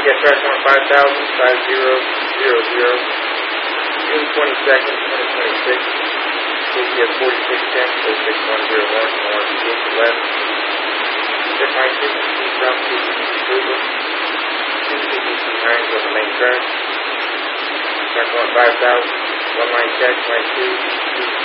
Get track 5000, June 22nd, 2026. KTS 4610, 06101, North East 11. Set my frequency from CTC approval. 2 CTC range on the main track. Track 5000, one line check, line 2.